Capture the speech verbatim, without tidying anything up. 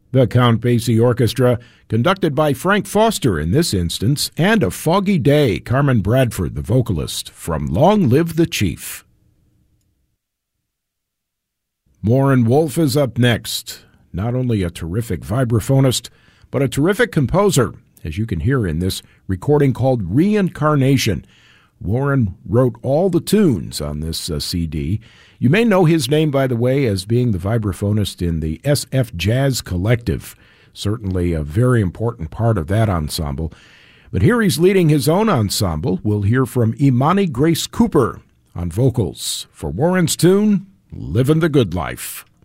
The Count Basie Orchestra, conducted by Frank Foster in this instance, and A Foggy Day, Carmen Bradford, the vocalist, from Long Live the Chief. Warren Wolf is up next. Not only a terrific vibraphonist, but a terrific composer, as you can hear in this recording called Reincarnation. Warren wrote all the tunes on this uh, C D. You may know his name, by the way, as being the vibraphonist in the S F Jazz Collective. Certainly a very important part of that ensemble. But here he's leading his own ensemble. We'll hear from Imani Grace Cooper on vocals for Warren's tune, Livin' the Good Life.